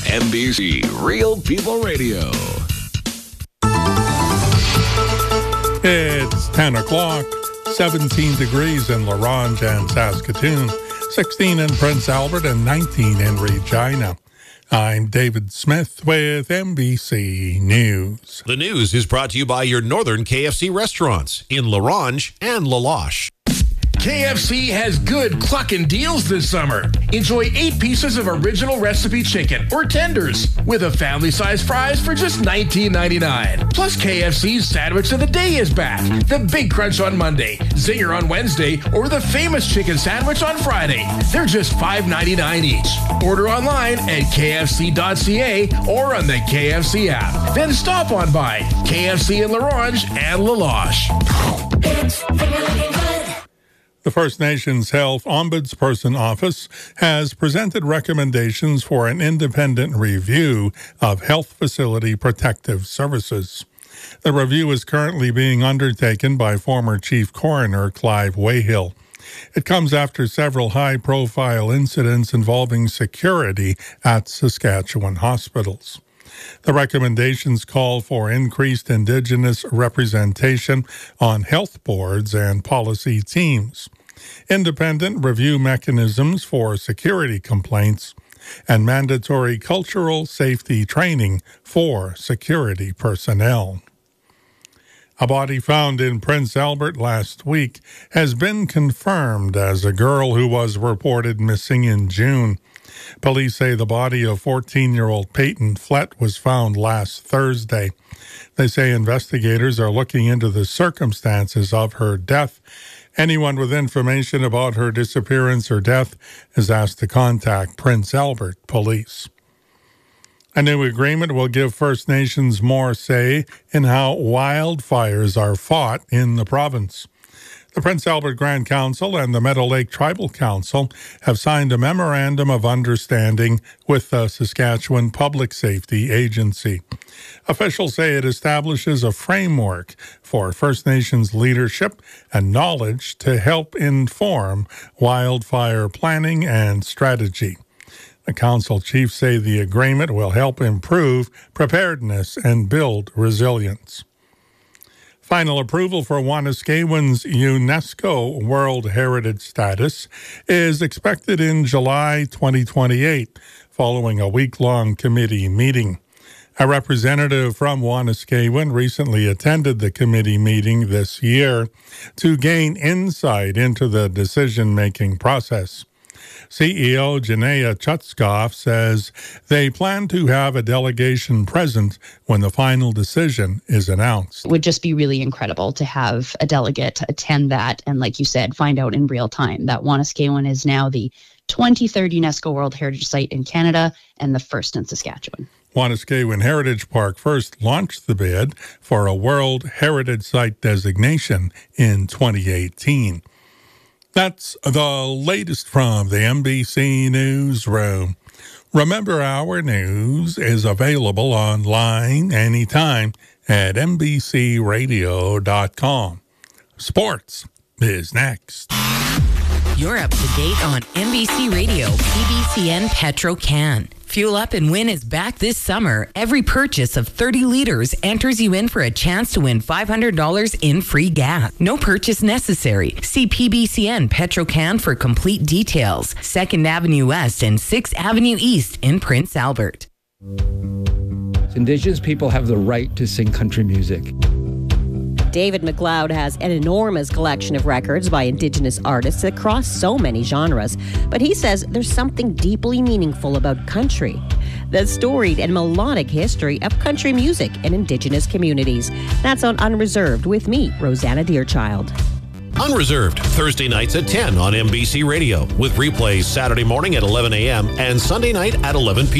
NBC Real People Radio. It's 10 o'clock, 17 degrees in La Ronge and Saskatoon, 16 in Prince Albert, and 19 in Regina. I'm David Smith with NBC News. The news is brought to you by your northern KFC restaurants in La Ronge and La Loche. KFC has good cluckin' deals this summer. Enjoy 8 pieces of original recipe chicken or tenders with a family-sized fries for just $19.99. Plus, KFC's Sandwich of the Day is back. The Big Crunch on Monday, Zinger on Wednesday, or the famous chicken sandwich on Friday. They're just $5.99 each. Order online at kfc.ca or on the KFC app. Then stop on by KFC in La Ronge and La Loche. The First Nations Health Ombudsperson Office has presented recommendations for an independent review of health facility protective services. The review is currently being undertaken by former Chief Coroner Clive Wayhill. It comes after several high-profile incidents involving security at Saskatchewan hospitals. The recommendations call for increased Indigenous representation on health boards and policy teams, independent review mechanisms for security complaints, and mandatory cultural safety training for security personnel. A body found in Prince Albert last week has been confirmed as a girl who was reported missing in June. Police say the body of 14-year-old Peyton Flett was found last Thursday. They say investigators are looking into the circumstances of her death. Anyone with information about her disappearance or death is asked to contact Prince Albert Police. A new agreement will give First Nations more say in how wildfires are fought in the province. The Prince Albert Grand Council and the Meadow Lake Tribal Council have signed a memorandum of understanding with the Saskatchewan Public Safety Agency. Officials say it establishes a framework for First Nations leadership and knowledge to help inform wildfire planning and strategy. The council chiefs say the agreement will help improve preparedness and build resilience. Final approval for Wanuskewin's UNESCO World Heritage status is expected in July 2028, following a week-long committee meeting. A representative from Wanuskewin recently attended the committee meeting this year to gain insight into the decision-making process. CEO Janaya Chutskoff says they plan to have a delegation present when the final decision is announced. It would just be really incredible to have a delegate attend that and, like you said, find out in real time that Wanuskewin is now the 23rd UNESCO World Heritage Site in Canada and the first in Saskatchewan. Wanuskewin Heritage Park first launched the bid for a World Heritage Site designation in 2018. That's the latest from the NBC Newsroom. Remember, our news is available online anytime at NBCRadio.com. Sports is next. You're up to date on NBC Radio, PBCN Petro-Can. Fuel Up and Win is back this summer. Every purchase of 30 liters enters you in for a chance to win $500 in free gas. No purchase necessary. See PBCN Petro-Can for complete details. 2nd Avenue West and 6th Avenue East in Prince Albert. Indigenous people have the right to sing country music. David McLeod has an enormous collection of records by Indigenous artists that cross so many genres. But he says there's something deeply meaningful about country. The storied and melodic history of country music in Indigenous communities. That's on Unreserved with me, Rosanna Deerchild. Unreserved, Thursday nights at 10 on NBC Radio, with replays Saturday morning at 11 a.m. and Sunday night at 11 p.m.